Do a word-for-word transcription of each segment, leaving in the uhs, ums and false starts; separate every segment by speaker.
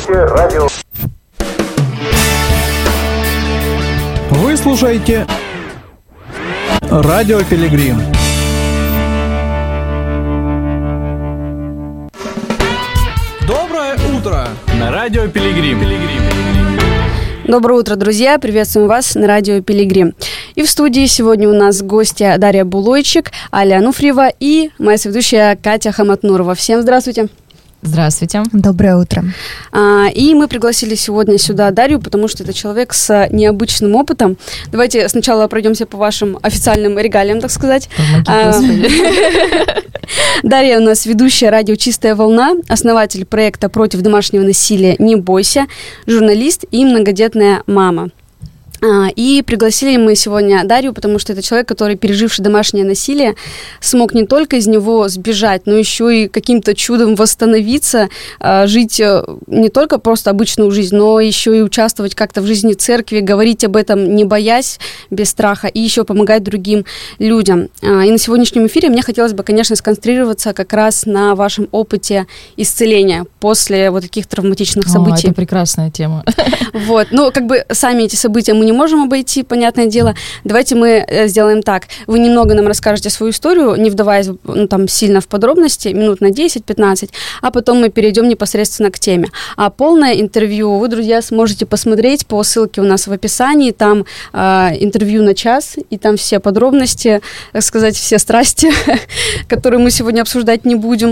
Speaker 1: Ведущая радио.
Speaker 2: Вы слушаете Радио Пилигрим. Доброе утро на Радио Пилигрим.
Speaker 3: Доброе утро, друзья! Приветствуем вас на радио Пилигрим. И в студии сегодня у нас гостья Дарья Булойчик, Аля Ануфриева и моя соведущая Катя Хаматнурова. Всем здравствуйте!
Speaker 4: Здравствуйте.
Speaker 5: Доброе утро.
Speaker 3: А, и мы пригласили сегодня сюда Дарью, потому что это человек с необычным опытом. Давайте сначала пройдемся по вашим официальным регалиям, так сказать. А, Дарья у нас ведущая радио «Чистая волна», основатель проекта «Против домашнего насилия. Не бойся», журналист и многодетная мама. И пригласили мы сегодня Дарью, потому что это человек, который, переживший домашнее насилие, смог не только из него сбежать, но еще и каким-то чудом восстановиться, жить не только просто обычную жизнь, но еще и участвовать как-то в жизни церкви, говорить об этом не боясь, без страха, и еще помогать другим людям. И на сегодняшнем эфире мне хотелось бы, конечно, сконцентрироваться как раз на вашем опыте исцеления после вот таких травматичных событий.
Speaker 4: О, это прекрасная тема.
Speaker 3: Вот, ну, как бы сами эти события мы не можем обойти, понятное дело. Давайте мы сделаем так. Вы немного нам расскажете свою историю, не вдаваясь, ну, там, сильно в подробности, минут на десять-пятнадцать, а потом мы перейдем непосредственно к теме. А полное интервью вы, друзья, сможете посмотреть по ссылке у нас в описании. Там э, интервью на час, и там все подробности, так сказать, все страсти, которые мы сегодня обсуждать не будем.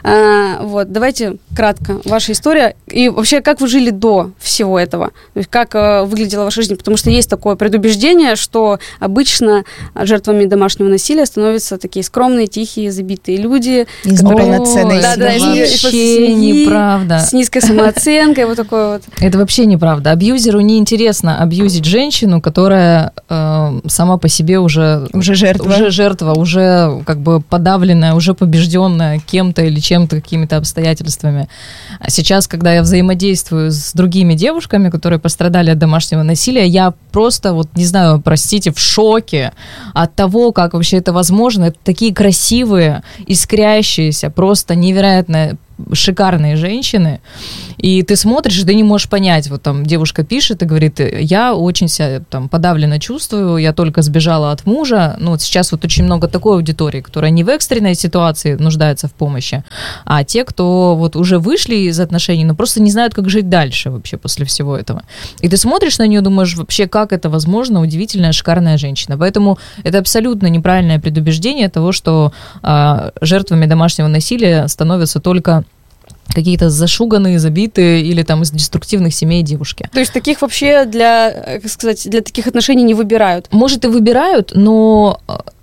Speaker 3: Э, вот, давайте кратко. Ваша история. И вообще, как вы жили до всего этого? То есть, как э, выглядела ваша жизнь? Потому что есть такое предубеждение, что обычно жертвами домашнего насилия становятся такие скромные, тихие, забитые люди.
Speaker 5: Из неполноценной
Speaker 3: да, да,
Speaker 4: вообще неправда.
Speaker 3: С низкой самооценкой, вот такое вот.
Speaker 4: Это вообще неправда. Абьюзеру неинтересно абьюзить женщину, которая э, сама по себе уже...
Speaker 5: Уже жертва.
Speaker 4: Уже жертва, уже как бы подавленная, уже побежденная кем-то или чем-то, какими-то обстоятельствами. А сейчас, когда я взаимодействую с другими девушками, которые пострадали от домашнего насилия, я просто, вот, не знаю, простите, в шоке от того, как вообще это возможно. Это такие красивые, искрящиеся, просто невероятно шикарные женщины, и ты смотришь, и ты не можешь понять, вот там девушка пишет и говорит, я очень себя там подавленно чувствую, я только сбежала от мужа, ну вот сейчас вот очень много такой аудитории, которая не в экстренной ситуации нуждается в помощи, а те, кто вот уже вышли из отношений, но просто не знают, как жить дальше вообще после всего этого. И ты смотришь на нее, думаешь, вообще, как это возможно, удивительная, шикарная женщина. Поэтому это абсолютно неправильное предубеждение того, что а, жертвами домашнего насилия становятся только какие-то зашуганные, забитые или там из деструктивных семей девушки.
Speaker 3: То есть таких вообще для, как сказать, для таких отношений не выбирают?
Speaker 4: Может, и выбирают, но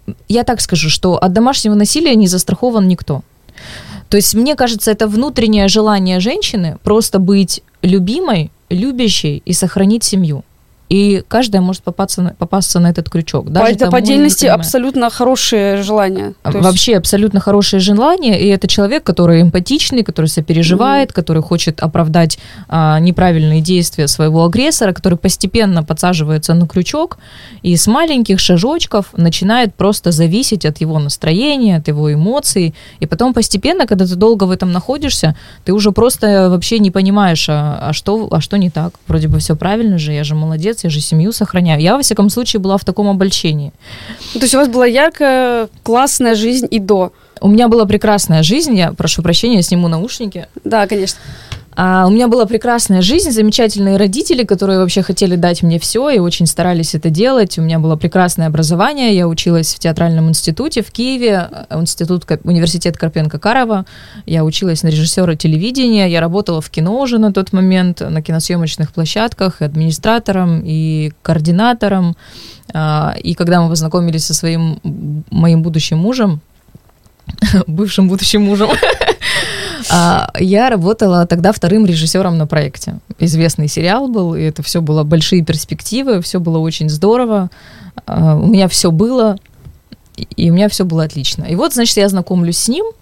Speaker 4: я так скажу, что от домашнего насилия не застрахован никто. То есть, мне кажется, это внутреннее желание женщины просто быть любимой, любящей и сохранить семью. И каждая может попасться на, попасться на этот крючок. Даже
Speaker 3: это по отдельности абсолютно хорошее желание. То есть...
Speaker 4: Вообще абсолютно хорошее желание, и это человек, который эмпатичный, который сопереживает, mm-hmm. который хочет оправдать а, неправильные действия своего агрессора, который постепенно подсаживается на крючок и с маленьких шажочков начинает просто зависеть от его настроения, от его эмоций, и потом постепенно, когда ты долго в этом находишься, ты уже просто вообще не понимаешь, а, а, что, а что не так? Вроде бы все правильно же, я же молодец, я же семью сохраняю. Я, во всяком случае, была в таком обольщении.
Speaker 3: То есть у вас была яркая, классная жизнь и до?
Speaker 4: У меня была прекрасная жизнь. Я прошу прощения, я сниму наушники.
Speaker 3: Да, конечно.
Speaker 4: А, у меня была прекрасная жизнь, замечательные родители, которые вообще хотели дать мне все и очень старались это делать. У меня было прекрасное образование. Я училась в театральном институте в Киеве, институт, университет Карпенко-Карова. Я училась на режиссера телевидения. Я работала в кино уже на тот момент, на киносъемочных площадках, и администратором, и координатором. А, и когда мы познакомились со своим моим будущим мужем, бывшим будущим мужем, я работала тогда вторым режиссером на проекте. Известный сериал был, и это все было большие перспективы, все было очень здорово. У меня все было, и у меня все было отлично. И вот, значит, я знакомлюсь с ним,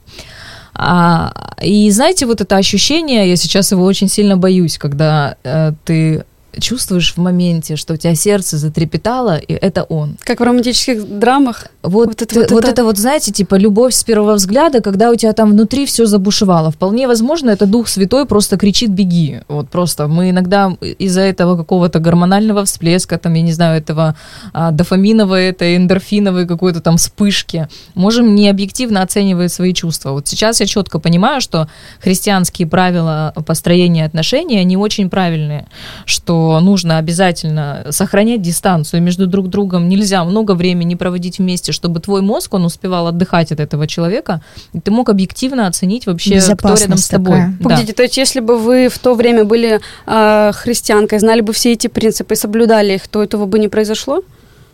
Speaker 4: и знаете, вот это ощущение, я сейчас его очень сильно боюсь, когда ты чувствуешь в моменте, что у тебя сердце затрепетало, и это он.
Speaker 3: Как в романтических драмах.
Speaker 4: Вот, вот, это, вот, вот это... это вот, знаете, типа любовь с первого взгляда, когда у тебя там внутри все забушевало. Вполне возможно, это Дух Святой просто кричит «беги». Вот просто мы иногда из-за этого какого-то гормонального всплеска, там, я не знаю, этого а, дофаминовой, этой эндорфиновой какой-то там вспышки, можем необъективно оценивать свои чувства. Вот сейчас я четко понимаю, что христианские правила построения отношений, они очень правильные, что нужно обязательно сохранять дистанцию между друг другом, нельзя много времени проводить вместе, чтобы твой мозг, он успевал отдыхать от этого человека, и ты мог объективно оценить вообще, кто рядом с тобой.
Speaker 3: Такая. Погодите, да. То есть если бы вы в то время были э, христианкой, знали бы все эти принципы и соблюдали их, то этого бы не произошло?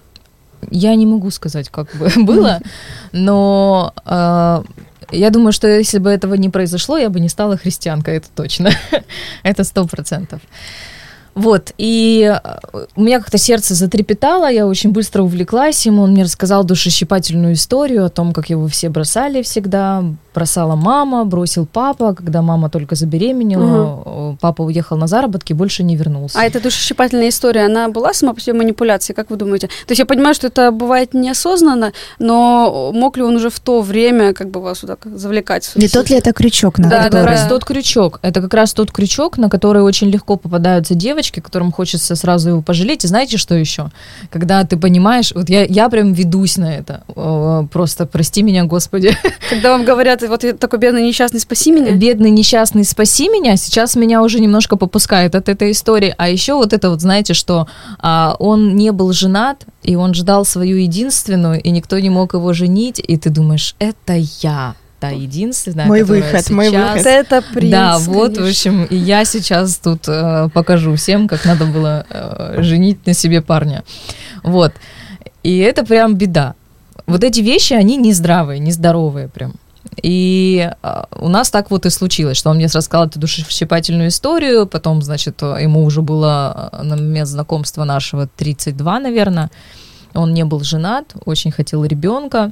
Speaker 4: Я не могу сказать, как бы было, но... Э, я думаю, что если бы этого не произошло, я бы не стала христианкой, это точно. Это сто процентов. Вот, и у меня как-то сердце затрепетало, я очень быстро увлеклась им, он мне рассказал душещипательную историю о том, как его все бросали всегда, бросала мама, бросил папа, когда мама только забеременела, угу. Папа уехал на заработки, больше не вернулся.
Speaker 3: А эта душещипательная история, она была сама по себе манипуляцией, как вы думаете? То есть я понимаю, что это бывает неосознанно, но мог ли он уже в то время как бы вас так завлекать?
Speaker 1: Не тот ли это крючок? На
Speaker 4: да,
Speaker 1: который...
Speaker 4: это как раз тот крючок, это как раз тот крючок, на который очень легко попадаются девочки, которым хочется сразу его пожалеть. И знаете, что еще? Когда ты понимаешь, вот я, я прям ведусь на это, просто прости меня, Господи.
Speaker 3: Когда вам говорят, вот я такой бедный несчастный, спаси меня.
Speaker 4: Бедный несчастный, спаси меня, сейчас меня уже немножко попускает от этой истории. А еще вот это вот, знаете, что а, он не был женат, и он ждал свою единственную, и никто не мог его женить, и ты думаешь, это я. Та единственная,
Speaker 1: мой
Speaker 4: которая
Speaker 1: выход,
Speaker 4: сейчас...
Speaker 1: мой выход.
Speaker 3: Это принц,
Speaker 4: Да, вот,
Speaker 3: конечно.
Speaker 4: В общем, и я сейчас тут э, покажу всем, как надо было э, женить на себе парня. Вот. И это прям беда. Вот эти вещи, они нездравые, нездоровые прям. И э, у нас так вот и случилось, что он мне рассказал эту душещипательную историю, потом, значит, ему уже было на момент знакомства нашего тридцать два, наверное, он не был женат, очень хотел ребенка.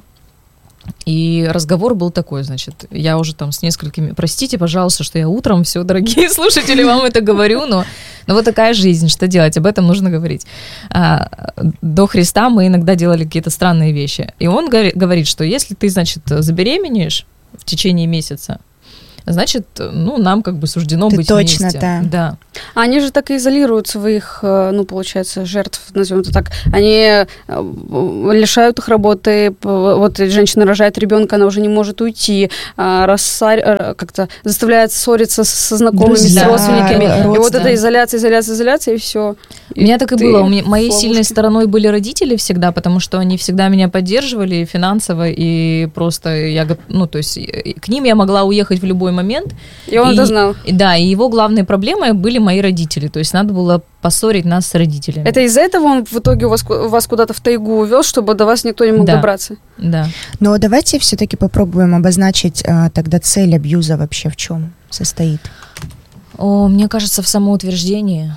Speaker 4: И разговор был такой, значит, я уже там с несколькими, простите, пожалуйста, что я утром, все, дорогие слушатели, вам это говорю, но, но вот такая жизнь, что делать, об этом нужно говорить. А, до Христа мы иногда делали какие-то странные вещи, и он говорит, что если ты, значит, забеременеешь в течение месяца, значит, ну, нам как бы суждено
Speaker 1: ты
Speaker 4: быть
Speaker 1: точно,
Speaker 4: вместе.
Speaker 1: Да.
Speaker 4: Да.
Speaker 3: Они же так и изолируют своих, ну, получается, жертв, назовем это так. Они лишают их работы. Вот женщина рожает ребенка, она уже не может уйти, рассар... как-то заставляет ссориться со знакомыми,
Speaker 1: Друзья,
Speaker 3: с родственниками. И вот
Speaker 4: да.
Speaker 3: это изоляция, изоляция, изоляция, и все.
Speaker 4: У меня так и было. У меня, моей сильной стороной были родители всегда, потому что они всегда меня поддерживали финансово, и просто я, ну, то есть к ним я могла уехать в любой момент.
Speaker 3: И он и, это знал.
Speaker 4: И, да, и его главной проблемой были мои родители. То есть надо было поссорить нас с родителями.
Speaker 3: Это из-за этого он в итоге вас, вас куда-то в тайгу увез, чтобы до вас никто не мог
Speaker 4: да.
Speaker 3: добраться?
Speaker 4: Да.
Speaker 1: Но давайте все-таки попробуем обозначить а, тогда цель абьюза вообще в чем состоит.
Speaker 4: О, мне кажется, в самоутверждении.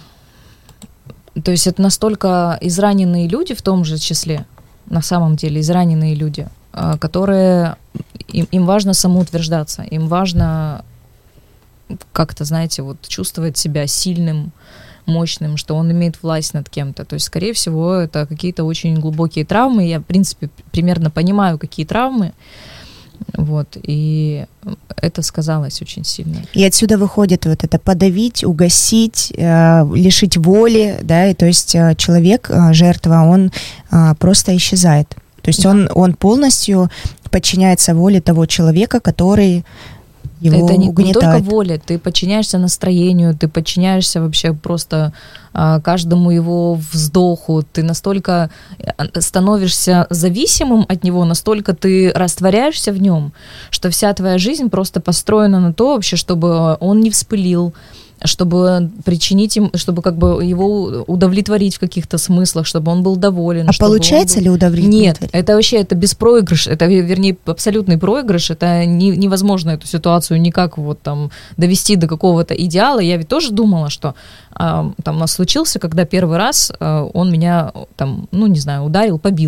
Speaker 4: То есть это настолько израненные люди в том же числе, на самом деле израненные люди, которые, им, им важно самоутверждаться, им важно как-то, знаете, вот чувствовать себя сильным, мощным, что он имеет власть над кем-то. То есть, скорее всего, это какие-то очень глубокие травмы. Я, в принципе, примерно понимаю, какие травмы. Вот, и это сказалось очень сильно.
Speaker 1: И отсюда выходит вот это подавить, угасить, э, лишить воли, да, и то есть э, человек, э, жертва, он э, просто исчезает. То есть да. он, он полностью подчиняется воле того человека, который его
Speaker 4: это не,
Speaker 1: угнетает.
Speaker 4: Не только воля, ты подчиняешься настроению, ты подчиняешься вообще просто а, каждому его вздоху, ты настолько становишься зависимым от него, настолько ты растворяешься в нем, что вся твоя жизнь просто построена на то вообще, чтобы он не вспылил, чтобы причинить им, чтобы как бы его удовлетворить в каких-то смыслах, чтобы он был доволен.
Speaker 1: А получается
Speaker 4: был...
Speaker 1: ли удовлетворить?
Speaker 4: Нет, это вообще, это беспроигрыш, это, вернее, абсолютный проигрыш, это не, невозможно эту ситуацию никак вот там довести до какого-то идеала. Я ведь тоже думала, что а, там у нас случился, когда первый раз а, он меня там, ну не знаю, ударил, побил.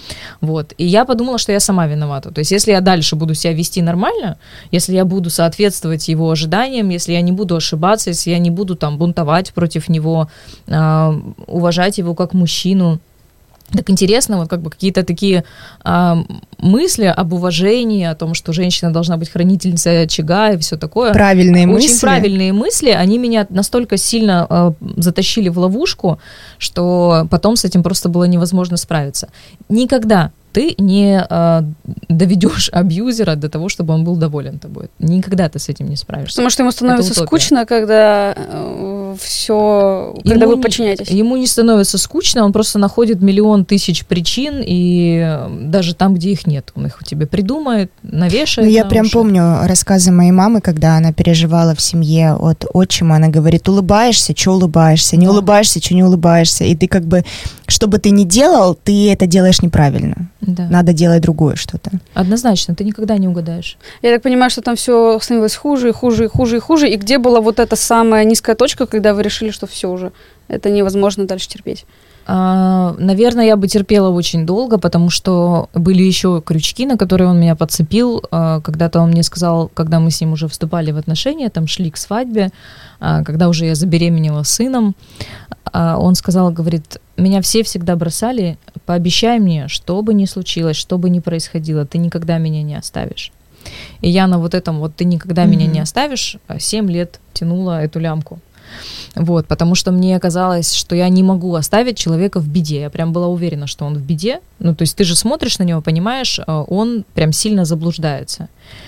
Speaker 4: Вот. И я подумала, что я сама виновата. То есть если я дальше буду себя вести нормально, если я буду соответствовать его ожиданиям, если я не буду ошибаться, если я не буду там бунтовать против него, э, уважать его как мужчину, так интересно, вот как бы какие-то такие э, мысли об уважении, о том, что женщина должна быть хранительницей очага и все такое.
Speaker 1: Правильные
Speaker 4: Очень
Speaker 1: мысли.
Speaker 4: правильные мысли, они меня настолько сильно э, затащили в ловушку, что потом с этим просто было невозможно справиться. Никогда ты не э, доведешь абьюзера до того, чтобы он был доволен тобой. Никогда ты с этим не справишься.
Speaker 3: Потому что ему становится скучно, когда э, все, когда
Speaker 4: ему
Speaker 3: вы подчиняетесь.
Speaker 4: Не, ему не становится скучно, он просто находит миллион тысяч причин, и даже там, где их нет, он их тебе придумает, навешает.
Speaker 1: Ну, я
Speaker 4: на
Speaker 1: прям
Speaker 4: уши.
Speaker 1: помню рассказы моей мамы, когда она переживала в семье от отчима, она говорит: улыбаешься, что улыбаешься, не
Speaker 4: Да.
Speaker 1: улыбаешься, что не улыбаешься, и ты как бы, что бы ты ни делал, ты это делаешь неправильно.
Speaker 4: Да.
Speaker 1: Надо делать другое что-то.
Speaker 4: Однозначно, ты никогда не угадаешь.
Speaker 3: Я так понимаю, что там все становилось хуже и хуже и хуже и хуже. И где была вот эта самая низкая точка, когда вы решили, что все уже, это невозможно дальше терпеть?
Speaker 4: А, наверное, я бы терпела очень долго, потому что были еще крючки, на которые он меня подцепил. А, когда-то он мне сказал, когда мы с ним уже вступали в отношения, там шли к свадьбе, а, когда уже я забеременела сыном, а, он сказал, говорит: меня все всегда бросали, пообещай мне, что бы ни случилось, что бы ни происходило, ты никогда меня не оставишь. И я на вот этом вот «ты никогда mm-hmm. меня не оставишь» семь лет тянула эту лямку. Вот, потому что мне казалось, что я не могу оставить человека в беде. Я прям была уверена, что он в беде. Ну, то есть ты же смотришь на него, понимаешь, он прям сильно заблуждается.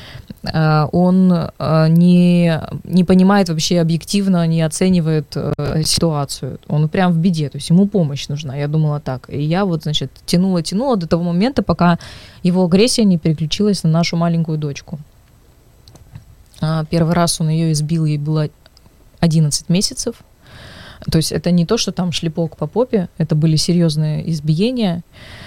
Speaker 4: Он не, не понимает вообще объективно, не оценивает ситуацию. Он прям в беде, то есть ему помощь нужна. Я думала так. И я вот, значит, тянула-тянула до того момента, пока его агрессия не переключилась на нашу маленькую дочку. Первый раз он ее избил, ей было одиннадцать месяцев. То есть это не то, что там шлепок по попе, это были серьезные избиения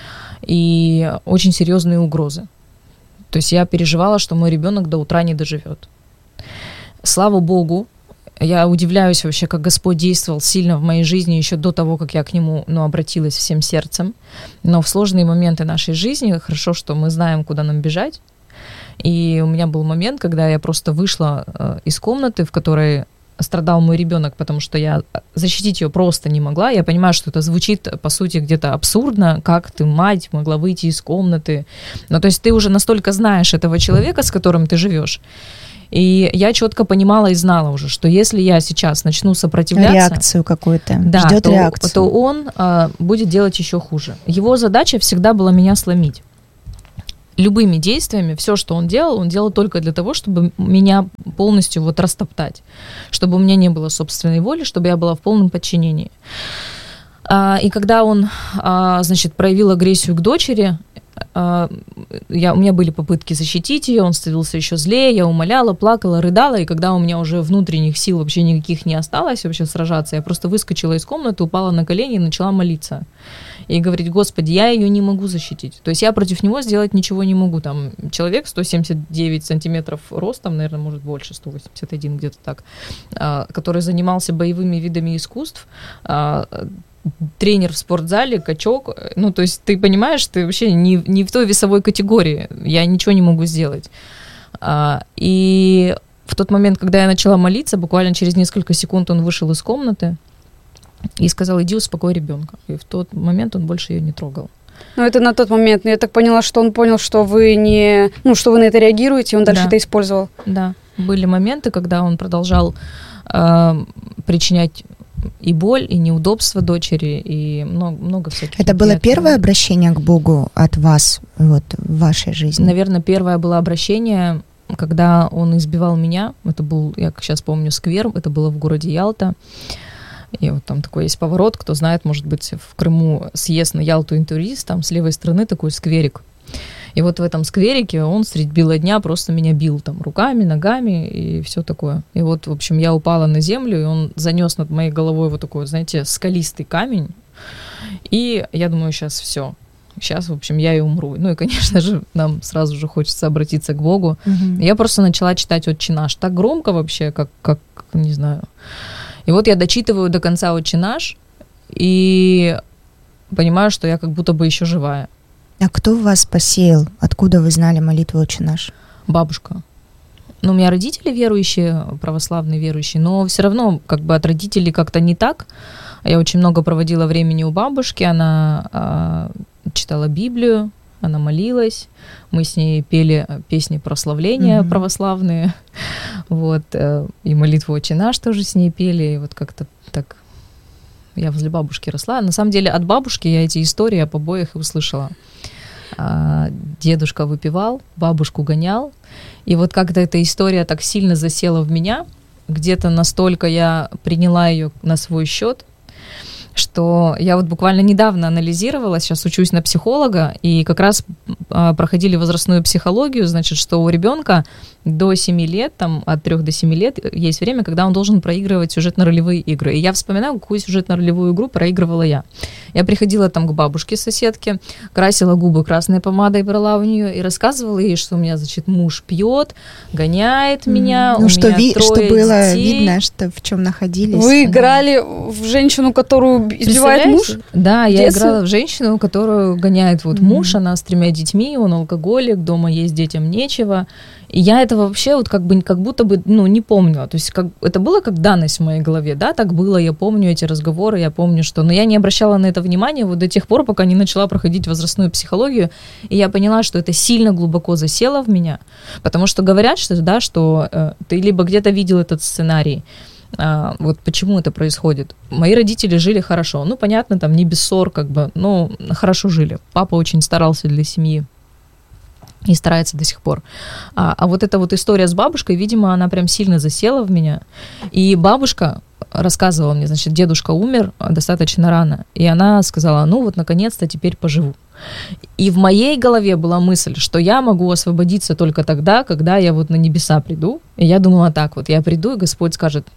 Speaker 4: и очень серьезные угрозы. То есть я переживала, что мой ребенок до утра не доживет. Слава Богу, я удивляюсь вообще, как Господь действовал сильно в моей жизни еще до того, как я к Нему, ну, обратилась всем сердцем. Но в сложные моменты нашей жизни хорошо, что мы знаем, куда нам бежать. И у меня был момент, когда я просто вышла э, из комнаты, в которой страдал мой ребенок, потому что я защитить ее просто не могла. Я понимаю, что это звучит, по сути, где-то абсурдно, как ты, мать, могла выйти из комнаты. Ну, то есть ты уже настолько знаешь этого человека, с которым ты живешь. И я четко понимала и знала уже, что если я сейчас начну сопротивляться...
Speaker 1: Реакцию какую-то.
Speaker 4: Да,
Speaker 1: ждет
Speaker 4: то,
Speaker 1: реакцию.
Speaker 4: то он а, будет делать еще хуже. Его задача всегда была меня сломить. Любыми действиями, все, что он делал, он делал только для того, чтобы меня полностью вот растоптать, чтобы у меня не было собственной воли, чтобы я была в полном подчинении. А, и когда он, а, значит, проявил агрессию к дочери, а, я, у меня были попытки защитить ее, он становился еще злее, я умоляла, плакала, рыдала, и когда у меня уже внутренних сил вообще никаких не осталось вообще сражаться, я просто выскочила из комнаты, упала на колени и начала молиться. И говорить: Господи, я ее не могу защитить. То есть я против него сделать ничего не могу. Там человек сто семьдесят девять сантиметров ростом, наверное, может больше, сто восемьдесят один где-то так, который занимался боевыми видами искусств, тренер в спортзале, качок. Ну, то есть ты понимаешь, ты вообще не, не в той весовой категории. Я ничего не могу сделать. И в тот момент, когда я начала молиться, буквально через несколько секунд он вышел из комнаты и сказал: иди успокой ребенка. И в тот момент он больше ее не трогал.
Speaker 3: Ну, это на тот момент. Я так поняла, что он понял, что вы не... Ну, что вы на это реагируете, и он дальше
Speaker 4: Да.
Speaker 3: это использовал.
Speaker 4: Да. Были моменты, когда он продолжал э, причинять и боль, и неудобства дочери, и много, много всяких...
Speaker 1: Это было
Speaker 4: неприятных
Speaker 1: первое
Speaker 4: моментов.
Speaker 1: обращение к Богу от вас вот, в вашей жизни?
Speaker 4: Наверное, первое было обращение, когда он избивал меня. Это был, я сейчас помню, сквер. Это было в городе Ялта. И вот там такой есть поворот, кто знает, может быть, в Крыму съезд на Ялту интурист, там с левой стороны такой скверик. И вот в этом скверике он средь бела дня просто меня бил там руками, ногами и все такое. И вот, в общем, я упала на землю, и он занес над моей головой вот такой, знаете, скалистый камень. И я думаю, сейчас все. Сейчас, в общем, я и умру. Ну и, конечно же, нам сразу же хочется обратиться к Богу.
Speaker 1: Мгм.
Speaker 4: Я просто начала читать «Отче наш». Так громко вообще, как, как, не знаю. И вот я дочитываю до конца «Отче наш» и понимаю, что я как будто бы еще живая.
Speaker 1: А кто вас посеял? Откуда вы знали молитву «Отче наш»?
Speaker 4: Бабушка. Ну, у меня родители верующие, православные верующие, но все равно как бы от родителей как-то не так. Я очень много проводила времени у бабушки, она а, читала Библию, она молилась, мы с ней пели песни прославления mm-hmm. православные, вот, и молитву «Отче наш» тоже с ней пели, и вот как-то так я возле бабушки росла. На самом деле от бабушки я эти истории о побоях и услышала. Дедушка выпивал, бабушку гонял, и вот как-то эта история так сильно засела в меня, где-то настолько я приняла ее на свой счет, что я вот буквально недавно анализировала, сейчас учусь на психолога, и как раз а, проходили возрастную психологию, значит, что у ребенка до семи лет, там, от трёх до семи лет есть время, когда он должен проигрывать сюжетно-ролевые игры. И я вспоминаю, какую сюжетно-ролевую игру проигрывала я. Я приходила там к бабушке, соседке, красила губы красной помадой, брала у нее и рассказывала ей, что у меня, значит, муж пьет, гоняет меня,
Speaker 1: ну,
Speaker 4: у
Speaker 1: что
Speaker 4: меня
Speaker 1: ви-
Speaker 4: трое
Speaker 1: что было
Speaker 4: детей.
Speaker 1: видно, что в чем находились.
Speaker 3: Вы играли в женщину, которую избивает муж?
Speaker 4: Да, я
Speaker 3: Детство?
Speaker 4: играла в женщину, которую гоняет вот mm-hmm. муж, она с тремя детьми, он алкоголик, дома есть детям нечего. И я это вообще вот как бы как будто бы, ну, не помнила. То есть как, это было как данность в моей голове, да, так было, я помню эти разговоры, я помню, что... Но я не обращала на это внимания вот до тех пор, пока не начала проходить возрастную психологию, и я поняла, что это сильно глубоко засело в меня, потому что говорят, что, да, что э, ты либо где-то видел этот сценарий, а, вот почему это происходит. Мои родители жили хорошо, ну, понятно, там, не без ссор, как бы, но хорошо жили. Папа очень старался для семьи. И старается до сих пор. А, а вот эта вот история с бабушкой, видимо, она прям сильно засела в меня. И бабушка рассказывала мне, значит, дедушка умер достаточно рано, и она сказала, ну вот, наконец-то теперь поживу. И в моей голове была мысль, что я могу освободиться только тогда, когда я вот на небеса приду. И я думала так вот, я приду, и Господь скажет...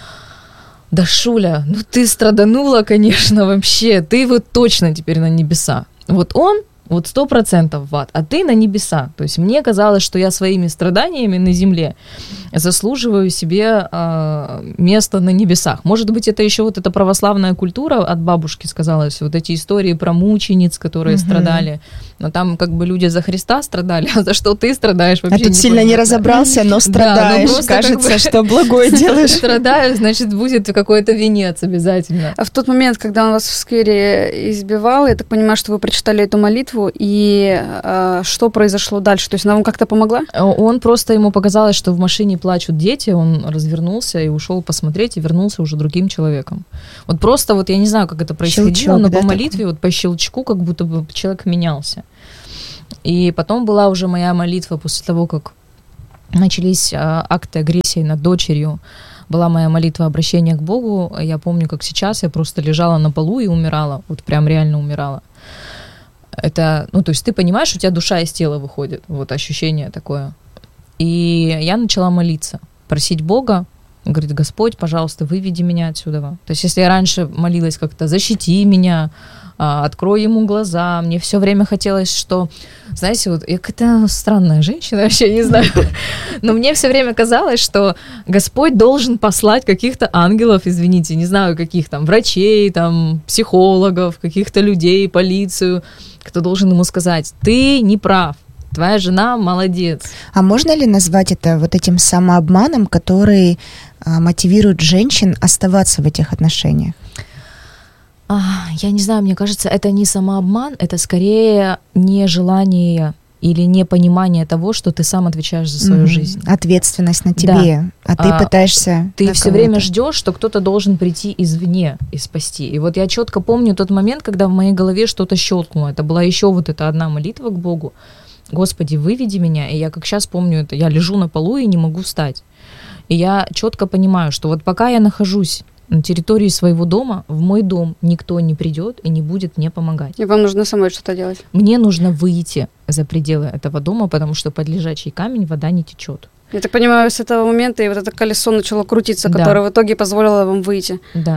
Speaker 4: Да, Шуля, ну ты страданула, конечно, вообще, ты вот точно теперь на небеса. Вот он вот сто процентов в ад, а ты на небеса. То есть мне казалось, что я своими страданиями на земле заслуживаю себе э, место на небесах. Может быть, это еще вот эта православная культура от бабушки сказалась, вот эти истории про мучениц, которые mm-hmm. страдали. Но там как бы люди за Христа страдали, а за что ты страдаешь вообще?
Speaker 1: А тут сильно не разобрался, но страдаешь. Да, кажется, как бы... что благое делаешь.
Speaker 4: Страдаю, значит, будет какой-то венец обязательно.
Speaker 3: А в тот момент, когда он вас в сквере избивал, я так понимаю, что вы прочитали эту молитву, и э, что произошло дальше? То есть она вам как-то помогла?
Speaker 4: Он просто, ему показалось, что в машине плачут дети, он развернулся и ушел посмотреть, и вернулся уже другим человеком. Вот просто, вот я не знаю, как это происходило, щелчок, но да, по молитве, такой? Вот по щелчку, как будто бы человек менялся. И потом была уже моя молитва после того, как начались а, акты агрессии над дочерью, была моя молитва обращения к Богу. Я помню, как сейчас я просто лежала на полу и умирала, вот прям реально умирала. Это, ну, то есть ты понимаешь, у тебя душа из тела выходит, вот ощущение такое. И я начала молиться, просить Бога, говорит, Господь, пожалуйста, выведи меня отсюда. То есть если я раньше молилась как-то, защити меня, открой ему глаза, мне все время хотелось, что, знаете, вот я какая-то странная женщина, вообще не знаю, но мне все время казалось, что Господь должен послать каких-то ангелов, извините, не знаю, каких там, врачей, там, психологов, каких-то людей, полицию, кто должен ему сказать, ты не прав, твоя жена молодец.
Speaker 1: А можно ли назвать это вот этим самообманом, который а, мотивирует женщин оставаться в этих отношениях?
Speaker 4: А, я не знаю, мне кажется, это не самообман, это скорее нежелание или непонимание того, что ты сам отвечаешь за свою mm-hmm. жизнь.
Speaker 1: Ответственность на тебе, да. а ты а, пытаешься...
Speaker 4: Ты все время ждешь, что кто-то должен прийти извне и спасти. И вот я четко помню тот момент, когда в моей голове что-то щелкнуло. Это была еще вот эта одна молитва к Богу. Господи, выведи меня. И я как сейчас помню это, я лежу на полу и не могу встать. И я четко понимаю, что вот пока я нахожусь на территории своего дома, в мой дом никто не придет и не будет мне помогать.
Speaker 3: И вам нужно самой что-то делать?
Speaker 4: Мне нужно выйти за пределы этого дома, потому что под лежачий камень вода не течет.
Speaker 3: Я так понимаю, с этого момента и вот это колесо начало крутиться,
Speaker 4: да.
Speaker 3: которое в итоге позволило вам выйти.
Speaker 4: Да.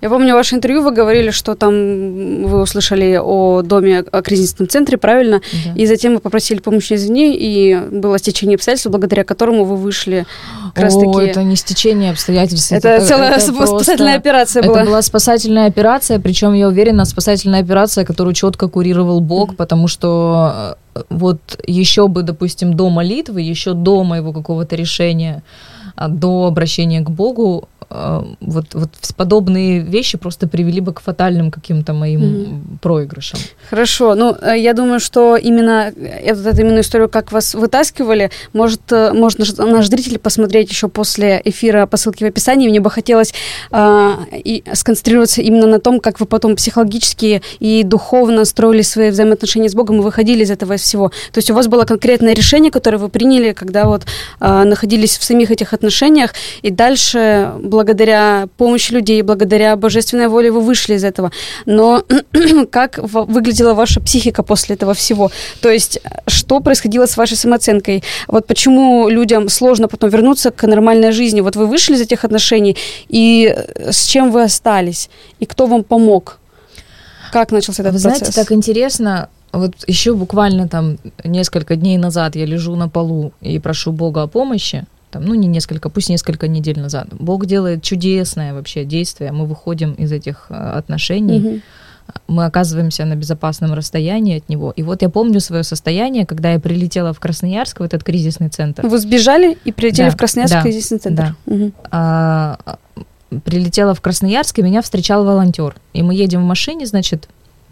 Speaker 3: Я помню ваше интервью, вы говорили, что там вы услышали о доме, о кризисном центре, правильно? Да. И затем вы попросили помощи извне, и было стечение обстоятельств, благодаря которому вы вышли как раз таки...
Speaker 4: О, это не стечение обстоятельств.
Speaker 3: Это, это целая это спасательная просто... операция была.
Speaker 4: Это была спасательная операция, причем, я уверена, спасательная операция, которую четко курировал Бог, mm-hmm. потому что вот еще бы, допустим, до молитвы, еще до моего какого-то решения, до обращения к Богу, вот, вот подобные вещи просто привели бы к фатальным каким-то моим mm-hmm. проигрышам.
Speaker 3: Хорошо. Ну, я думаю, что именно эту, эту именно историю, как вас вытаскивали, может, может наш, наш зритель посмотреть еще после эфира по ссылке в описании. Мне бы хотелось э, и сконцентрироваться именно на том, как вы потом психологически и духовно строили свои взаимоотношения с Богом и выходили из этого всего. То есть у вас было конкретное решение, которое вы приняли, когда вот э, находились в самих этих отношениях, и дальше благодаря помощи людей, благодаря божественной воле вы вышли из этого. Но как выглядела ваша психика после этого всего? То есть что происходило с вашей самооценкой? Вот почему людям сложно потом вернуться к нормальной жизни? Вот вы вышли из этих отношений, и с чем вы остались? И кто вам помог? Как начался этот
Speaker 4: вы
Speaker 3: процесс?
Speaker 4: Знаете, так интересно. Вот еще буквально там несколько дней назад я лежу на полу и прошу Бога о помощи. Там, ну, не несколько, пусть несколько недель назад. Бог делает чудесное вообще действие. Мы выходим из этих отношений, mm-hmm. мы оказываемся на безопасном расстоянии от него. И вот я помню свое состояние, когда я прилетела в Красноярск, в этот кризисный центр.
Speaker 3: Вы сбежали и прилетели
Speaker 4: да,
Speaker 3: в Красноярск,
Speaker 4: да,
Speaker 3: кризисный центр?
Speaker 4: Да.
Speaker 3: Mm-hmm.
Speaker 4: А, прилетела в Красноярск, и меня встречал волонтер. И мы едем в машине, значит,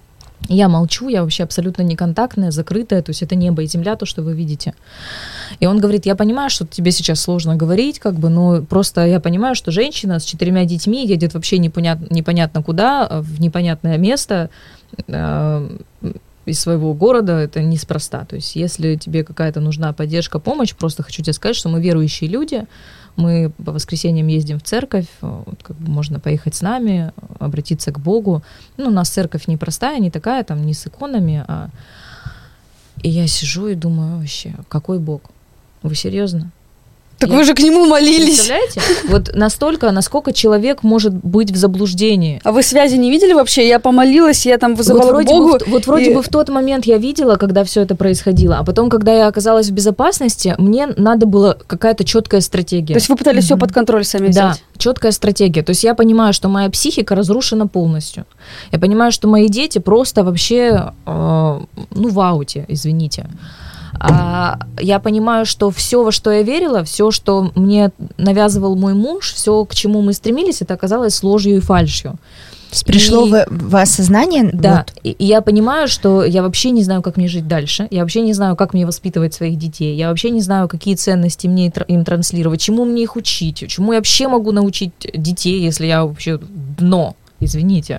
Speaker 4: я молчу, я вообще абсолютно неконтактная, закрытая, то есть это небо и земля, то, что вы видите. И он говорит, я понимаю, что тебе сейчас сложно говорить, как бы, но просто я понимаю, что женщина с четырьмя детьми едет вообще непонятно, непонятно куда, в непонятное место э, из своего города, это неспроста. То есть если тебе какая-то нужна поддержка, помощь, просто хочу тебе сказать, что мы верующие люди, мы по воскресеньям ездим в церковь, вот, как бы можно поехать с нами, обратиться к Богу. Ну, у нас церковь не простая, не такая, там, не с иконами, а... И я сижу и думаю, вообще, какой Бог? Вы серьезно?
Speaker 3: Так
Speaker 4: я...
Speaker 3: вы же к нему молились.
Speaker 4: Представляете? Вот настолько, насколько человек может быть в заблуждении.
Speaker 3: А вы связи не видели вообще? Я помолилась, я там вызывала
Speaker 4: вот вроде
Speaker 3: к Богу.
Speaker 4: Бы, вот вроде
Speaker 3: и...
Speaker 4: бы в тот момент я видела, когда все это происходило, а потом, когда я оказалась в безопасности, мне надо было какая-то четкая стратегия.
Speaker 3: То есть вы пытались mm-hmm. все под контроль сами взять?
Speaker 4: Да, четкая стратегия. То есть я понимаю, что моя психика разрушена полностью. Я понимаю, что мои дети просто вообще, э, ну, в ауте, извините. А я понимаю, что все, во что я верила, все, что мне навязывал мой муж, все, к чему мы стремились, это оказалось ложью и фальшью.
Speaker 1: Пришло и, в, в осознание?
Speaker 4: Да,
Speaker 1: вот.
Speaker 4: и, и я понимаю, что я вообще не знаю, как мне жить дальше, я вообще не знаю, как мне воспитывать своих детей, я вообще не знаю, какие ценности мне им транслировать, чему мне их учить, чему я вообще могу научить детей, если я вообще дно, извините.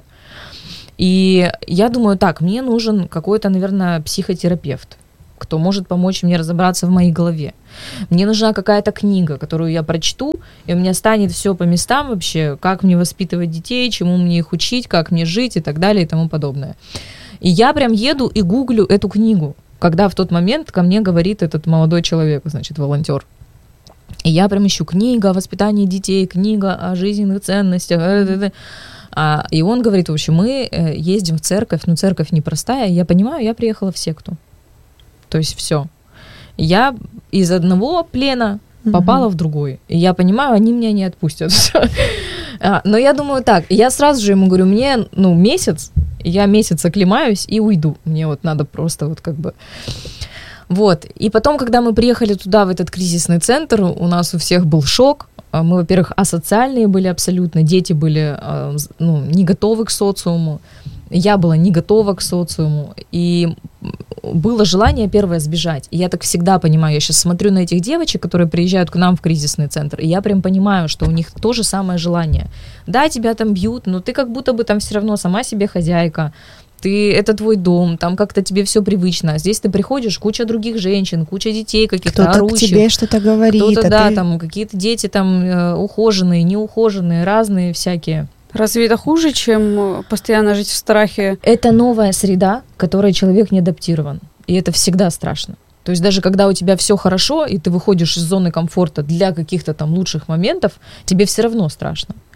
Speaker 4: И я думаю, так, мне нужен какой-то, наверное, психотерапевт, кто может помочь мне разобраться в моей голове. Мне нужна какая-то книга, которую я прочту, и у меня станет все по местам вообще, как мне воспитывать детей, чему мне их учить, как мне жить и так далее и тому подобное. И я прям еду и гуглю эту книгу, когда в тот момент ко мне говорит этот молодой человек, значит, волонтер. И я прям ищу книга о воспитании детей, книга о жизненных ценностях. А, и он говорит, в общем, мы ездим в церковь, но церковь непростая, я понимаю, я приехала в секту. То есть все. Я из одного плена попала mm-hmm. в другой. И я понимаю, они меня не отпустят. Но я думаю так, я сразу же ему говорю, мне, ну, месяц, я месяц оклемаюсь и уйду. Мне вот надо просто вот как бы... Вот. И потом, когда мы приехали туда, в этот кризисный центр, у нас у всех был шок. Мы, во-первых, асоциальные были абсолютно, дети были, ну, не готовы к социуму. Я была не готова к социуму, и было желание первое сбежать. И я так всегда понимаю, я сейчас смотрю на этих девочек, которые приезжают к нам в кризисный центр, и я прям понимаю, что у них то же самое желание. Да, тебя там бьют, но ты как будто бы там все равно сама себе хозяйка, ты, это твой дом, там как-то тебе все привычно. А здесь ты приходишь, куча других женщин, куча детей каких-то
Speaker 1: кто-то
Speaker 4: орущих.
Speaker 1: Кто-то к тебе что-то говорит.
Speaker 4: Кто-то,
Speaker 1: а
Speaker 4: да,
Speaker 1: ты...
Speaker 4: там какие-то дети там э, ухоженные, неухоженные, разные всякие.
Speaker 3: Разве это хуже, чем постоянно жить в страхе?
Speaker 4: Это новая среда, к которой человек не адаптирован. И это всегда страшно. То есть даже когда у тебя все хорошо, и ты выходишь из зоны комфорта для каких-то там лучших моментов, тебе все равно страшно.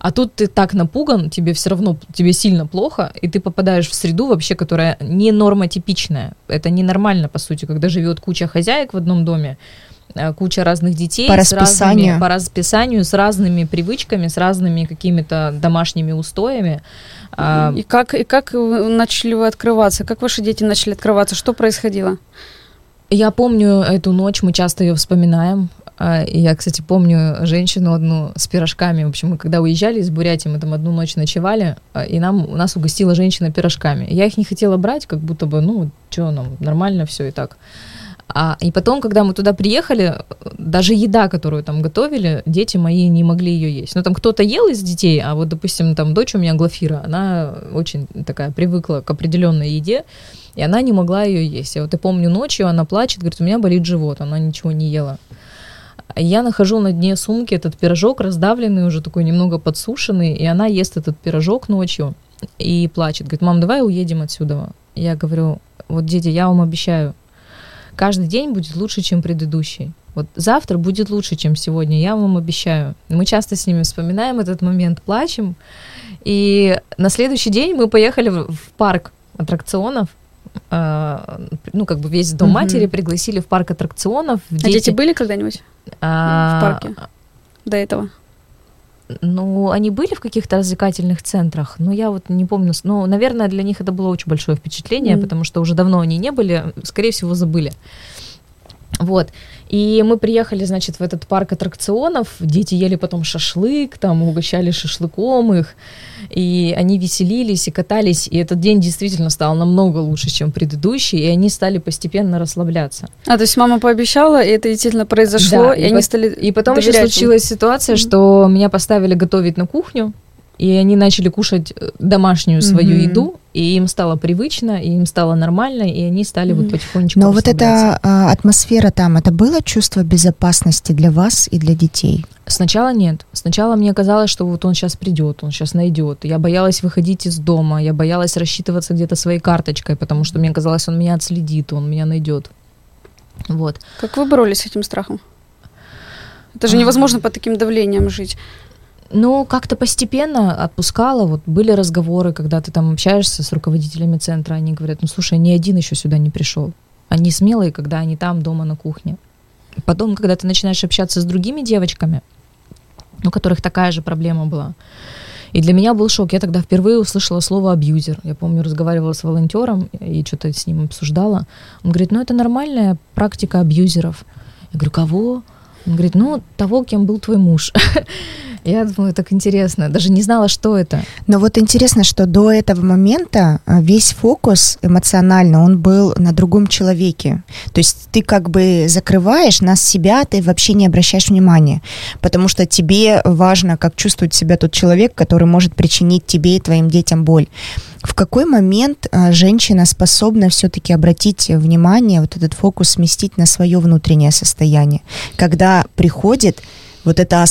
Speaker 4: А тут ты так напуган, тебе все равно, тебе сильно плохо, и ты попадаешь в среду вообще, которая не нормотипичная. Это ненормально, по сути, когда живет куча хозяек в одном доме, куча разных детей.
Speaker 1: По
Speaker 4: с
Speaker 1: расписанию.
Speaker 4: Разными, по расписанию, с разными привычками, с разными какими-то домашними устоями.
Speaker 3: И как, и как начали вы открываться? Как ваши дети начали открываться? Что происходило?
Speaker 4: Я помню эту ночь, мы часто ее вспоминаем. И я, кстати, помню женщину одну с пирожками. В общем, мы когда уезжали из Бурятии, мы там одну ночь ночевали, и нам, у нас угостила женщина пирожками. Я их не хотела брать, как будто бы, ну, что нам, нормально все и так. А, и потом, когда мы туда приехали, даже еда, которую там готовили, дети мои не могли ее есть. Ну, там кто-то ел из детей, а вот, допустим, там дочь у меня Глафира, она очень такая привыкла к определенной еде, и она не могла ее есть. Я вот я помню, ночью она плачет, говорит, у меня болит живот, она ничего не ела. Я нахожу на дне сумки этот пирожок, раздавленный, уже такой немного подсушенный, и она ест этот пирожок ночью и плачет. Говорит, мам, давай уедем отсюда. Я говорю, вот, дети, я вам обещаю, каждый день будет лучше, чем предыдущий. Вот завтра будет лучше, чем сегодня, я вам обещаю. Мы часто с ними вспоминаем этот момент, плачем. И на следующий день мы поехали в парк аттракционов. Ну, как бы весь дом mm-hmm. матери пригласили в парк аттракционов.
Speaker 3: А дети, дети были когда-нибудь а... в парке до этого?
Speaker 4: Ну, они были в каких-то развлекательных центрах, но я вот не помню. Ну, наверное, для них это было очень большое впечатление, mm. потому что уже давно они не были, скорее всего, забыли. Вот. И мы приехали, значит, в этот парк аттракционов, дети ели потом шашлык, там угощали шашлыком их, и они веселились и катались, и этот день действительно стал намного лучше, чем предыдущий, и они стали постепенно расслабляться.
Speaker 3: А, то есть мама пообещала, и это действительно произошло,
Speaker 4: да,
Speaker 3: и,
Speaker 4: и
Speaker 3: они
Speaker 4: по-
Speaker 3: стали
Speaker 4: И потом еще случилась им. ситуация, mm-hmm. что меня поставили готовить на кухню, и они начали кушать домашнюю свою mm-hmm. еду, и им стало привычно, и им стало нормально, и они стали mm-hmm. вот потихонечку
Speaker 1: Но вот эта а, атмосфера там, это было чувство безопасности для вас и для детей?
Speaker 4: Сначала нет. Сначала мне казалось, что вот он сейчас придет, он сейчас найдет. Я боялась выходить из дома, я боялась рассчитываться где-то своей карточкой, потому что мне казалось, он меня отследит, он меня найдет. Вот.
Speaker 3: Как вы боролись с этим страхом? Это же невозможно под таким давлением жить.
Speaker 4: Ну, как-то постепенно отпускала. Вот были разговоры, когда ты там общаешься с руководителями центра, они говорят, ну, слушай, ни один еще сюда не пришел. Они смелые, когда они там, дома на кухне. Потом, когда ты начинаешь общаться с другими девочками, у которых такая же проблема была. И для меня был шок. Я тогда впервые услышала слово «абьюзер». Я помню, разговаривала с волонтером и что-то с ним обсуждала. Он говорит, ну, это нормальная практика абьюзеров. Я говорю, кого? Он говорит, ну, того, кем был твой муж. Я думаю, так интересно. Даже не знала, что это.
Speaker 1: Но вот интересно, что до этого момента весь фокус эмоционально, он был на другом человеке. То есть ты как бы закрываешь на себя, ты вообще не обращаешь внимания. Потому что тебе важно, как чувствует себя тот человек, который может причинить тебе и твоим детям боль. В какой момент женщина способна все-таки обратить внимание, вот этот фокус сместить на свое внутреннее состояние? Когда приходит вот это